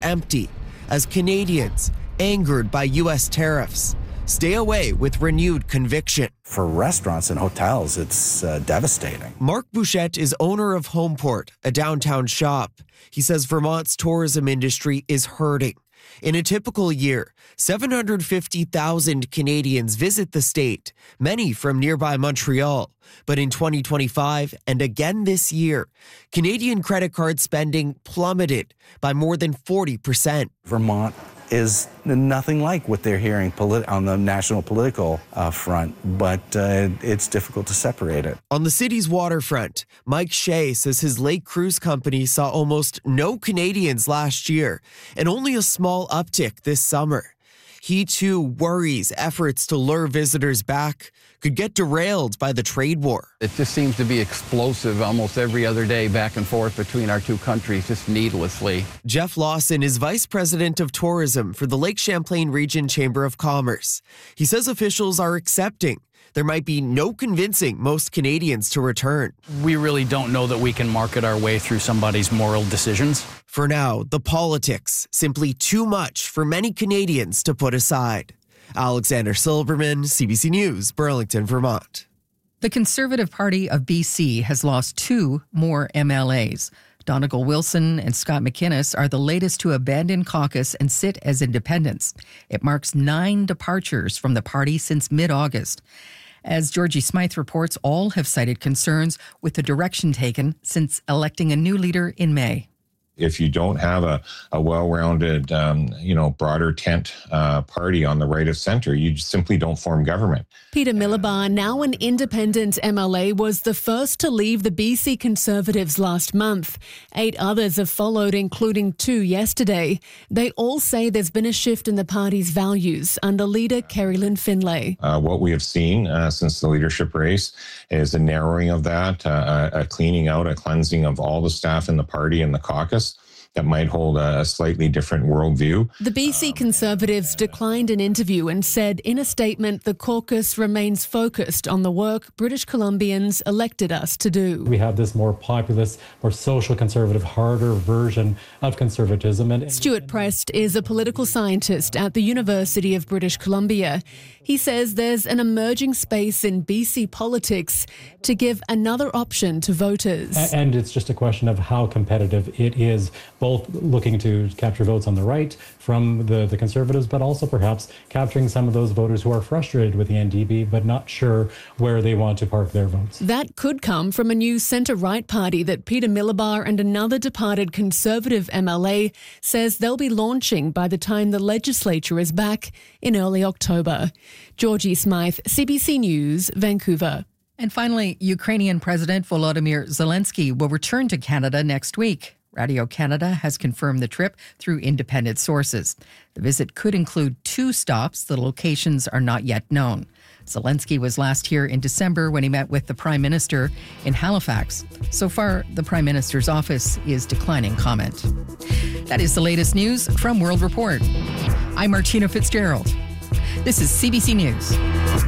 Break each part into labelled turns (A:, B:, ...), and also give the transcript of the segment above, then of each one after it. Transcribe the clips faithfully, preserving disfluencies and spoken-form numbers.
A: empty as Canadians, angered by U S tariffs, stay away with renewed conviction.
B: For restaurants and hotels, it's uh, devastating.
A: Mark Bouchette is owner of Homeport, a downtown shop. He says Vermont's tourism industry is hurting. In a typical year, seven hundred fifty thousand Canadians visit the state, many from nearby Montreal. But in twenty twenty-five, and again this year, Canadian credit card spending plummeted by more than forty percent.
B: Vermont is nothing like what they're hearing polit- on the national political uh, front, but uh, it's difficult to separate it.
A: On the city's waterfront, Mike Shea says his lake cruise company saw almost no Canadians last year and only a small uptick this summer. He too worries efforts to lure visitors back could get derailed by the trade war.
C: It just seems to be explosive almost every other day back and forth between our two countries, just needlessly.
A: Jeff Lawson is vice president of tourism for the Lake Champlain Region Chamber of Commerce. He says officials are accepting there might be no convincing most Canadians to return.
D: We really don't know that we can market our way through somebody's moral decisions.
A: For now, the politics, simply too much for many Canadians to put aside. Alexander Silverman, C B C News, Burlington, Vermont.
E: The Conservative Party of B C has lost two more M L As. Donegal Wilson and Scott McInnes are the latest to abandon caucus and sit as independents. It marks nine departures from the party since mid-August. As Georgie Smythe reports, all have cited concerns with the direction taken since electing a new leader in May.
F: If you don't have a, a well-rounded, um, you know, broader tent uh, party on the right of center, you simply don't form government.
G: Peter Millibar, now an independent M L A, was the first to leave the B C Conservatives last month. Eight others have followed, including two yesterday. They all say there's been a shift in the party's values under leader Kerry-Lynne Finlay.
F: Uh, what we have seen uh, since the leadership race is a narrowing of that, uh, a cleaning out, a cleansing of all the staff in the party and the caucus that might hold a slightly different worldview.
G: The B C Conservatives declined an interview and said in a statement the caucus remains focused on the work British Columbians elected us to do.
H: We have this more populist, more social conservative, harder version of conservatism. And
G: Stuart Prest is a political scientist at the University of British Columbia. He says there's an emerging space in B C politics to give another option to voters.
H: And it's just a question of how competitive it is, both looking to capture votes on the right from the, the Conservatives, but also perhaps capturing some of those voters who are frustrated with the N D P, but not sure where they want to park their votes.
G: That could come from a new centre-right party that Peter Millibar and another departed Conservative M L A says they'll be launching by the time the legislature is back in early October. Georgie Smythe, C B C News, Vancouver.
E: And finally, Ukrainian President Volodymyr Zelensky will return to Canada next week. Radio Canada has confirmed the trip through independent sources. The visit could include two stops. The locations are not yet known. Zelensky was last here in December when he met with the Prime Minister in Halifax. So far, the Prime Minister's office is declining comment. That is the latest news from World Report. I'm Martina Fitzgerald. This is C B C News.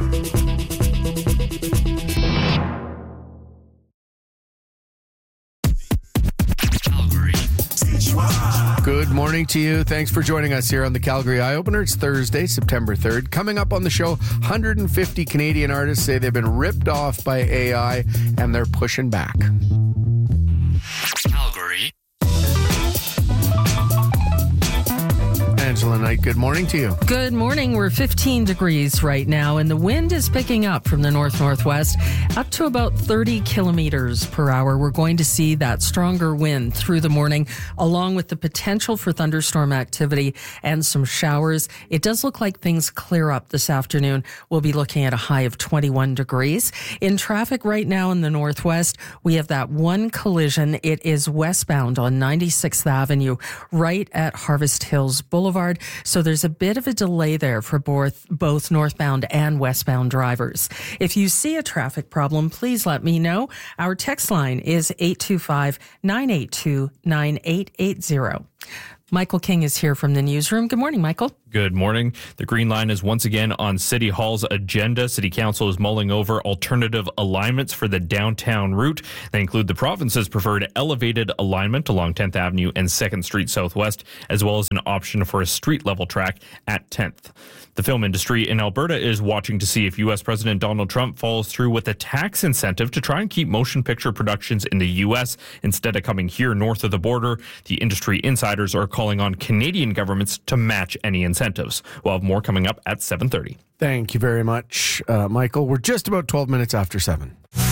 I: Good morning to you. Thanks for joining us here on the Calgary Eye Opener. It's Thursday, September third. Coming up on the show, one hundred fifty Canadian artists say they've been ripped off by A I and they're pushing back. Calgary. Angela Knight, good morning to you.
J: Good morning. We're fifteen degrees right now, and the wind is picking up from the north-northwest up to about thirty kilometers per hour. We're going to see that stronger wind through the morning, along with the potential for thunderstorm activity and some showers. It does look like things clear up this afternoon. We'll be looking at a high of twenty-one degrees. In traffic right now in the northwest, we have that one collision. It is westbound on ninety-sixth Avenue, right at Harvest Hills Boulevard. So there's a bit of a delay there for both, both northbound and westbound drivers. If you see a traffic problem, please let me know. Our text line is eight two five, nine eight two, nine eight eight zero. Michael King is here from the newsroom. Good morning, Michael.
K: Good morning. The Green Line is once again on City Hall's agenda. City Council is mulling over alternative alignments for the downtown route. They include the province's preferred elevated alignment along tenth Avenue and second Street Southwest, as well as an option for a street-level track at tenth. The film industry in Alberta is watching to see if U S President Donald Trump follows through with a tax incentive to try and keep motion picture productions in the U S instead of coming here north of the border. The industry insiders are calling on Canadian governments to match any incentives. We'll have more coming up at seven thirty.
I: Thank you very much, uh, Michael. We're just about twelve minutes after seven.